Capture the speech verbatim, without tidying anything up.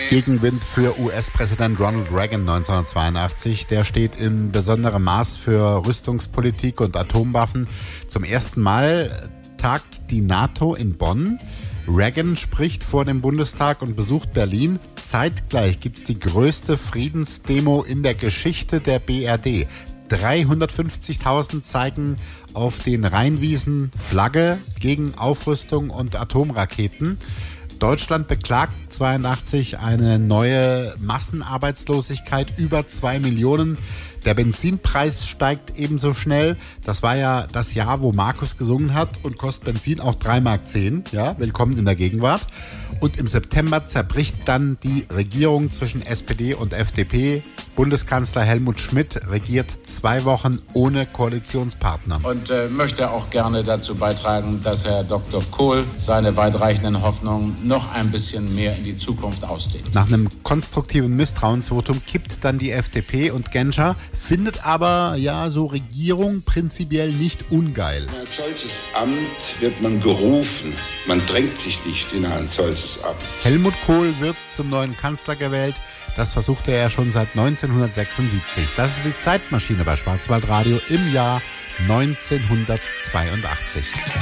Gegenwind für U S-Präsident Ronald Reagan neunzehnhundertzweiundachtzig. Der steht in besonderem Maß für Rüstungspolitik und Atomwaffen. Zum ersten Mal tagt die NATO in Bonn. Reagan spricht vor dem Bundestag und besucht Berlin. Zeitgleich gibt es die größte Friedensdemo in der Geschichte der B R D. dreihundertfünfzigtausend zeigen auf den Rheinwiesen Flagge gegen Aufrüstung und Atomraketen. Deutschland beklagt zweiundachtzig eine neue Massenarbeitslosigkeit, über zwei Millionen. Der Benzinpreis steigt ebenso schnell. Das war ja das Jahr, wo Markus gesungen hat, und kostet Benzin auch drei Mark zehn. Ja, willkommen in der Gegenwart. Und im September zerbricht dann die Regierung zwischen S P D und F D P. Bundeskanzler Helmut Schmidt regiert zwei Wochen ohne Koalitionspartner. Und äh, möchte auch gerne dazu beitragen, dass Herr Doktor Kohl seine weitreichenden Hoffnungen noch ein bisschen mehr in die Zukunft ausdehnt. Nach einem konstruktiven Misstrauensvotum kippt dann die F D P und Genscher findet aber ja so Regierung prinzipiell nicht ungeil. In ein solches Amt wird man gerufen. Man drängt sich nicht in ein solches Amt. Helmut Kohl wird zum neuen Kanzler gewählt. Das versuchte er schon seit neunzehnhundertsechsundsiebzig. Das ist die Zeitmaschine bei Schwarzwaldradio im Jahr neunzehnhundertzweiundachtzig.